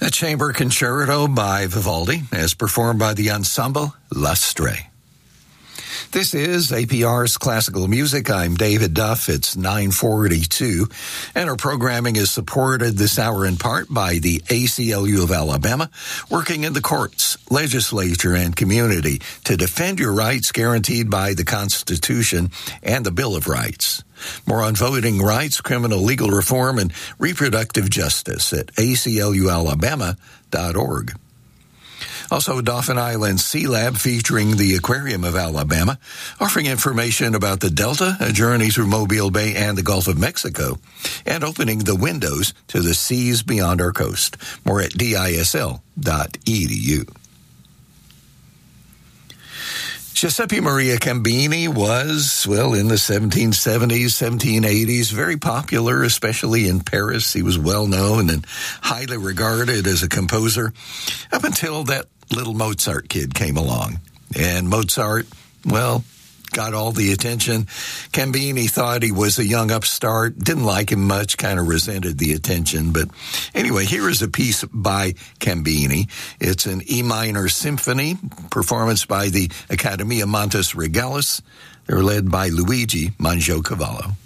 A chamber concerto by Vivaldi, as performed by the ensemble L'Astre. This is APR's Classical Music. I'm David Duff. It's 9:42, and our programming is supported this hour in part by the ACLU of Alabama, working in the courts, legislature, and community to defend your rights guaranteed by the Constitution and the Bill of Rights. More on voting rights, criminal legal reform, and reproductive justice at aclualabama.org. Also, Dauphin Island Sea Lab featuring the Aquarium of Alabama, offering information about the Delta, a journey through Mobile Bay and the Gulf of Mexico, and opening the windows to the seas beyond our coast. More at disl.edu. Giuseppe Maria Cambini was, in the 1770s, 1780s, very popular, especially in Paris. He was well known and highly regarded as a composer up until that little Mozart kid came along. And Mozart, got all the attention. Cambini thought he was a young upstart, didn't like him much, kind of resented the attention. But anyway, here is a piece by Cambini. It's an E minor symphony, performance by the Accademia Montes Regalis. They're led by Luigi Mangiacavallo.